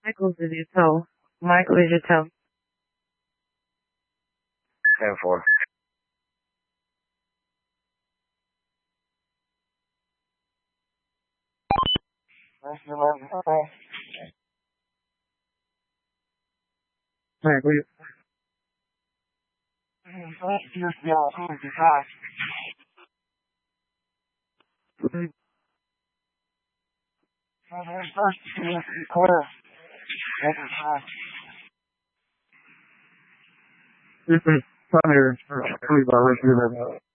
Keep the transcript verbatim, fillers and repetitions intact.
Michael, did you tell? Michael, did you tell? ten four. Alright, we. This is primary.